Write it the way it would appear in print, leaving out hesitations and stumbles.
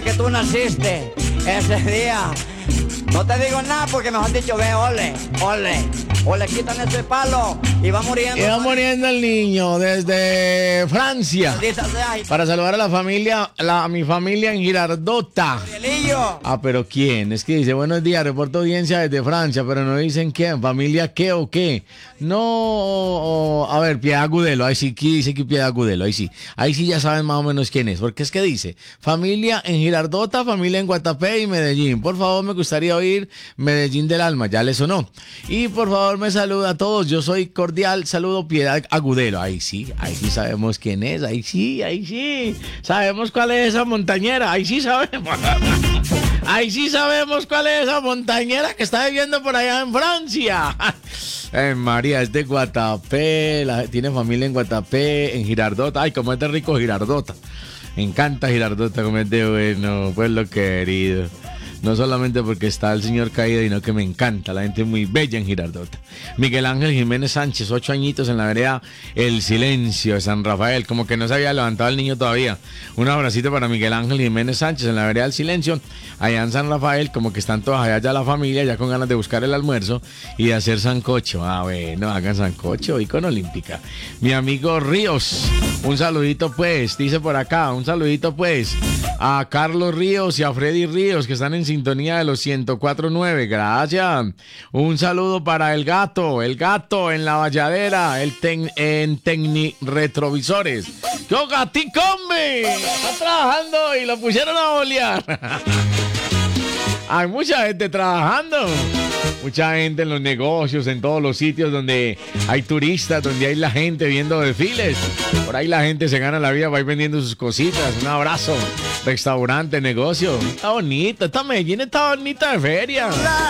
que tú naciste ese día. No te digo nada porque mejor dicho, ve, ole, ole. O le quitan ese palo y va muriendo. Y va muriendo el niño desde Francia. Maldita sea. Para saludar a la familia, a mi familia en Girardota. Gabrielillo. Ah, pero ¿quién? Es que dice, buenos días, reporto audiencia desde Francia, pero no dicen quién, familia qué o qué. No, a ver, Piedad Agudelo, ahí sí, aquí dice que Piedad Agudelo, ahí sí ya saben más o menos quién es, porque es que dice, familia en Girardota, familia en Guatapé y Medellín. Por favor, me gustaría oír Medellín del Alma, ya le sonó. Y por favor, me saluda a todos, yo soy cordial, saludo Piedad Agudelo. Ahí sí sabemos quién es, ahí sí, sabemos cuál es esa montañera, ahí sí sabemos. Ahí sí sabemos cuál es esa montañera que está viviendo por allá en Francia. María, es de Guatapé, tiene familia en Guatapé, en Girardota. Ay, como es de rico Girardota. Me encanta Girardota, como es de bueno, pueblo querido. No solamente porque está el señor caído, sino que me encanta, la gente es muy bella en Girardota. Miguel Ángel Jiménez Sánchez, 8 añitos en la vereda El Silencio de San Rafael, como que no se había levantado el niño todavía. Un abracito para Miguel Ángel Jiménez Sánchez en la vereda El Silencio, allá en San Rafael, como que están todas allá ya la familia, ya con ganas de buscar el almuerzo y de hacer sancocho. Ah, bueno, hagan sancocho y con Olímpica. Mi amigo Ríos, un saludito pues, dice por acá, un saludito pues a Carlos Ríos y a Freddy Ríos, que están en sintonía de los 104.9. Gracias. Un saludo para el gato en la valladera, en Tecni Retrovisores. ¡Yo gatico, hombre! Está trabajando y lo pusieron a bolear. Hay mucha gente trabajando. Mucha gente en los negocios, en todos los sitios donde hay turistas, donde hay la gente viendo desfiles. Por ahí la gente se gana la vida, va a ir vendiendo sus cositas. Un abrazo. Restaurante, negocio. Está bonito. Esta Medellín está bonita de feria.